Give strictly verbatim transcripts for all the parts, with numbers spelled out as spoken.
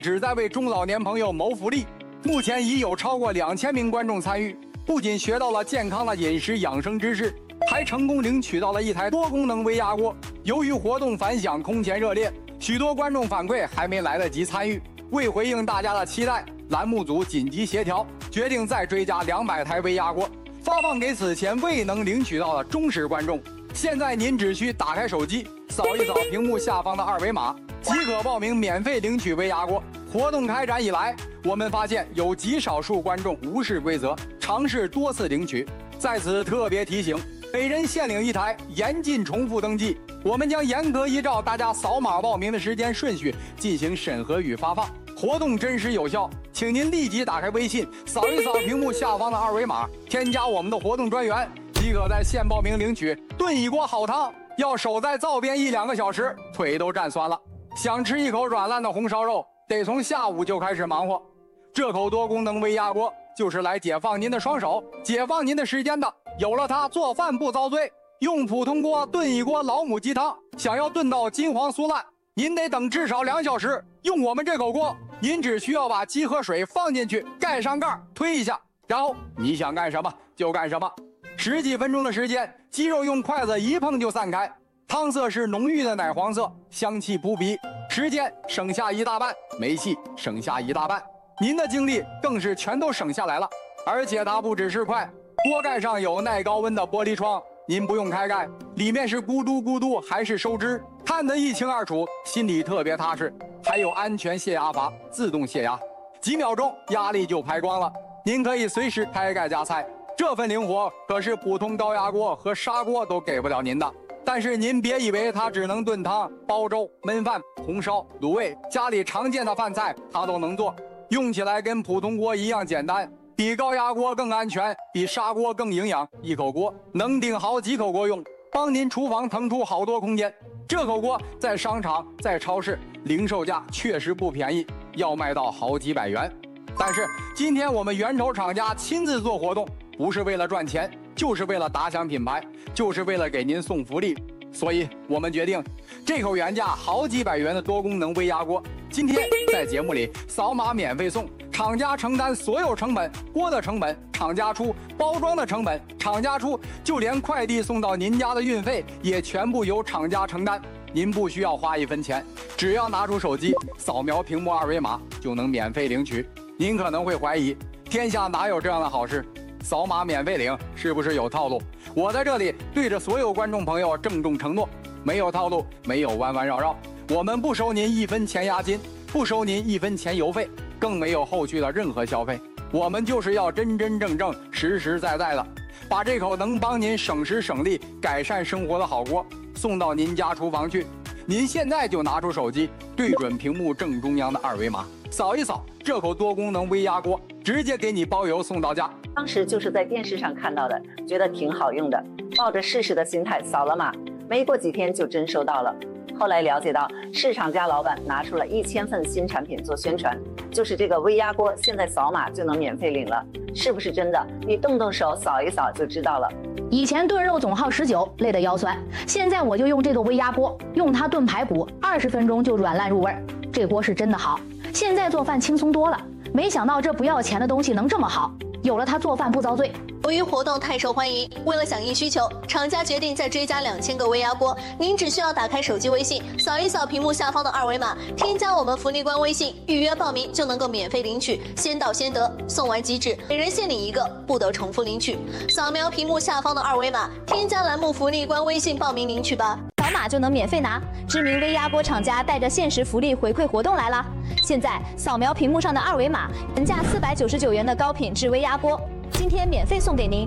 旨在为中老年朋友谋福利。目前已有超过两千名观众参与，不仅学到了健康的饮食养生知识，还成功领取到了一台多功能微压锅。由于活动反响空前热烈，许多观众反馈还没来得及参与。为回应大家的期待，栏目组紧急协调，决定再追加两百台微压锅，发放给此前未能领取到的忠实观众。现在您只需打开手机，扫一扫屏幕下方的二维码，即可报名免费领取微压锅。活动开展以来，我们发现有极少数观众无视规则，尝试多次领取。在此特别提醒，每人限领一台，严禁重复登记。我们将严格依照大家扫码报名的时间顺序进行审核与发放。活动真实有效，请您立即打开微信，扫一扫屏幕下方的二维码，添加我们的活动专员，即可在线报名领取炖一锅好汤。要守在灶边一两个小时，腿都站酸了。想吃一口软烂的红烧肉，得从下午就开始忙活。这口多功能微压锅就是来解放您的双手，解放您的时间的。有了它，做饭不遭罪。用普通锅炖一锅老母鸡汤，想要炖到金黄酥烂，您得等至少两小时。用我们这口锅，您只需要把鸡和水放进去，盖上盖，推一下，然后你想干什么就干什么。十几分钟的时间，鸡肉用筷子一碰就散开，汤色是浓郁的奶黄色，香气扑鼻。时间省下一大半，煤气省下一大半，您的精力更是全都省下来了。而且它不只是快，锅盖上有耐高温的玻璃窗，您不用开盖，里面是咕嘟咕嘟还是收汁，看得一清二楚，心里特别踏实。还有安全泄压阀，自动泄压，几秒钟压力就排光了，您可以随时开盖加菜。这份灵活可是普通高压锅和砂锅都给不了您的。但是您别以为它只能炖汤、煲粥、焖饭、红烧、卤味，家里常见的饭菜它都能做，用起来跟普通锅一样简单，比高压锅更安全，比砂锅更营养。一口锅能顶好几口锅用，帮您厨房腾出好多空间。这口锅在商场、在超市零售价确实不便宜，要卖到好几百元。但是今天我们源头厂家亲自做活动，不是为了赚钱，就是为了打响品牌，就是为了给您送福利。所以我们决定，这口原价好几百元的多功能微压锅，今天在节目里扫码免费送，厂家承担所有成本，锅的成本厂家出，包装的成本厂家出，就连快递送到您家的运费也全部由厂家承担。您不需要花一分钱，只要拿出手机扫描屏幕二维码就能免费领取。您可能会怀疑，天下哪有这样的好事？扫码免费领是不是有套路？我在这里对着所有观众朋友郑重承诺，没有套路，没有弯弯绕绕，我们不收您一分钱押金，不收您一分钱邮费，更没有后续的任何消费。我们就是要真真正正、实实在在的把这口能帮您省时省力、改善生活的好锅送到您家厨房去。您现在就拿出手机，对准屏幕正中央的二维码，扫一扫这口多功能微压锅，直接给你包邮送到家。 当时就是在电视上看到的，觉得挺好用的，抱着试试的心态扫了码，没过几天就真收到了。后来了解到，市场家老板拿出了一千份新产品做宣传，就是这个微压锅，现在扫码就能免费领了，是不是真的？你动动手扫一扫就知道了。 以前炖肉总耗十九，累得腰酸，现在我就用这个微压锅，用它炖排骨，二十分钟就软烂入味儿。这锅是真的好，现在做饭轻松多了。没想到这不要钱的东西能这么好，有了它做饭不遭罪。 由于活动太受欢迎，为了响应需求，厂家决定再追加两千个微压锅。您只需要打开手机微信，扫一扫屏幕下方的二维码，添加我们福利官微信，预约报名就能够免费领取，先到先得，送完即止，每人限领一个，不得重复领取。扫描屏幕下方的二维码，添加栏目福利官微信报名领取吧。 扫码就能免费拿，知名微压锅厂家带着限时福利回馈活动来了。现在扫描屏幕上的二维码，原价四百九十九元的高品质微压锅，今天免费送给您。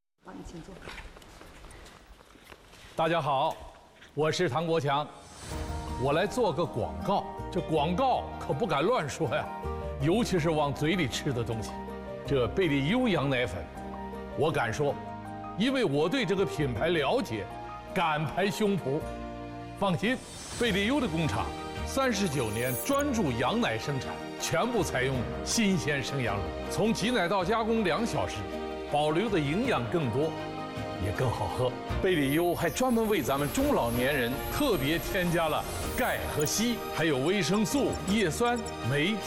大家好，我是唐国强，我来做个广告。这广告可不敢乱说呀，尤其是往嘴里吃的东西。这贝利优羊奶粉，我敢说，因为我对这个品牌了解，敢拍胸脯。放心，贝利优的工厂三十九年专注羊奶生产，全部采用新鲜生羊乳，从挤奶到加工两小时，保留的营养更多，也更好喝。贝利优还专门为咱们中老年人特别添加了钙和硒，还有维生素、叶酸、镁、